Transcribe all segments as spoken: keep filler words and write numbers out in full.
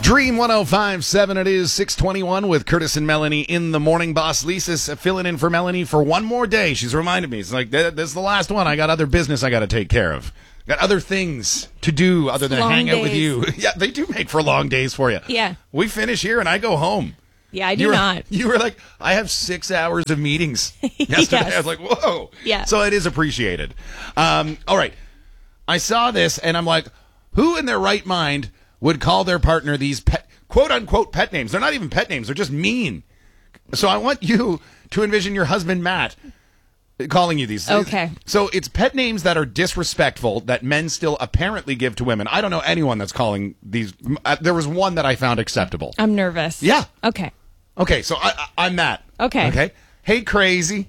Dream one oh five point seven, it is six twenty-one with Curtis and Melanie in the morning. Boss Lisa's filling in for Melanie for one more day. She's reminded me. It's like, this is the last one. I got other business I got to take care of. Got other things to do other than Long hang out with days. you. Yeah, they do make for long days for you. Yeah. We finish here and I go home. Yeah, I do You were, not. You were like, I have six hours of meetings yesterday. Yes. I was like, whoa. Yeah. So it is appreciated. Um, all right. I saw this and I'm like, who in their right mind would call their partner these pet, quote unquote pet names? They're not even pet names. They're just mean. So I want you to envision your husband, Matt, calling you these. Okay. So it's pet names that are disrespectful that men still apparently give to women. I don't know anyone that's calling these. Uh, there was one that I found acceptable. I'm nervous. Yeah. Okay. Okay, so I, I, I'm Matt. Okay. Okay. Hey, crazy.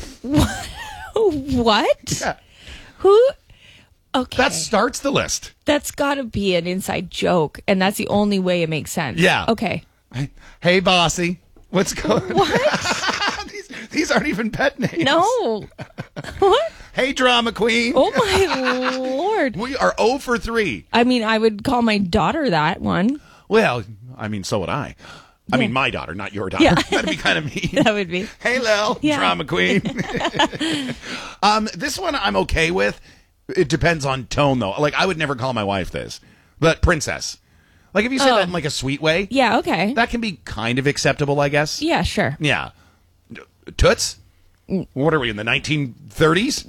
What? Yeah. Who? Okay. That starts the list. That's got to be an inside joke, and that's the only way it makes sense. Yeah. Okay. Hey, bossy. What's going on? What? these, these aren't even pet names. No. What? Hey, drama queen. Oh, my Lord. We are zero for three. I mean, I would call my daughter that one. Well, I mean, so would I. I mean, my daughter, not your daughter. Yeah. That'd be kind of mean. That would be. Hey, Lil, Yeah. drama queen. um, this one I'm okay with. It depends on tone, though. Like, I would never call my wife this. But princess. Like, if you say Oh. that in, like, a sweet way, Yeah, okay. that can be kind of acceptable, I guess. Yeah, sure. Yeah. Toots? What are we, in the nineteen thirties?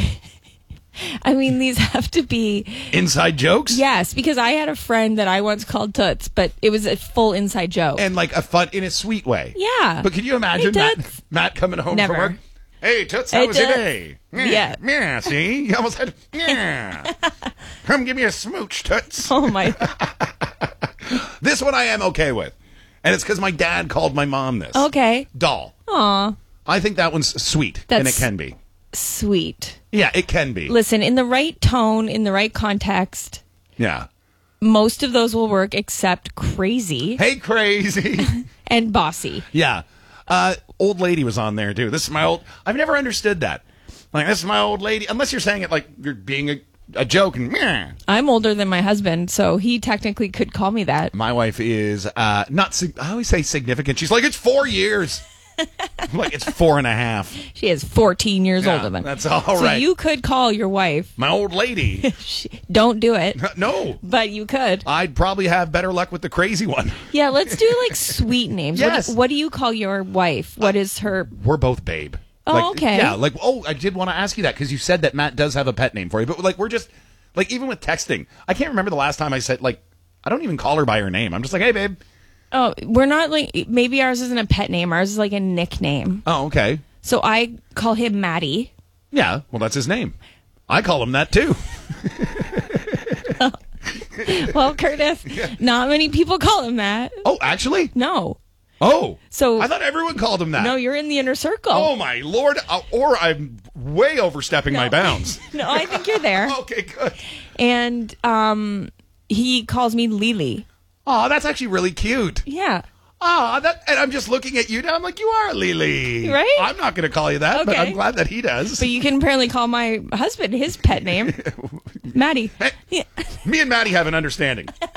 I mean, these have to be. Inside jokes? Yes, because I had a friend that I once called Toots, but it was a full inside joke. And, like, a fun, in a sweet way. Yeah. But can you imagine Hey, Matt, Toots. Matt coming home Never. from work? Hey, Toots, how Hey, was your Toots. day? Yeah. Yeah, see? You almost had, yeah. Come give me a smooch, Toots. Oh, my. This one I am okay with. And it's because my dad called my mom this. Okay. Doll. Aw. I think that one's sweet. and it That's- can be. Sweet. Yeah, it can be. Listen, in the right tone, in the right context, Yeah. most of those will work except crazy Hey, crazy. and bossy. Yeah. Uh, old lady was on there, too. This is my old... I've never understood that. Like, this is my old lady. Unless you're saying it like you're being a, a joke and... Meh. I'm older than my husband, so he technically could call me that. My wife is uh, not... sig- I always say significant. She's like, it's four years. I'm like, it's four and a half. She is fourteen years Yeah, older than that's all So right. you could call your wife. My old lady. She, don't do it, No. but you could. I'd probably have better luck with the crazy one. Yeah, let's do like sweet names. Yes. What, what do you call your wife? What is her? We're both babe. Oh, Like, okay. Yeah, like, oh, I did want to ask you that because you said that Matt does have a pet name for you. But, like, we're just, like, even with texting, I can't remember the last time I said, like, I don't even call her by her name. I'm just like, hey, babe. Oh, we're not like maybe ours isn't a pet name. Ours is like a nickname. Oh, okay. So I call him Maddie. Yeah, well, that's his name. I call him that, too. Well, Curtis, not many people call him that. Oh, actually? No. Oh. So- I thought everyone called him that. No, you're in the inner circle. Oh, my Lord. Uh, or I'm way overstepping my No. bounds. No, I think you're there. Okay, good. And um, he calls me Lily. Oh, that's actually really cute. Yeah. Oh, that, and I'm just looking at you now. I'm like, you are Lily. Right? I'm not going to call you that, but Okay. I'm glad that he does. But you can apparently call my husband his pet name, Maddie. Hey, Yeah. me and Maddie have an understanding.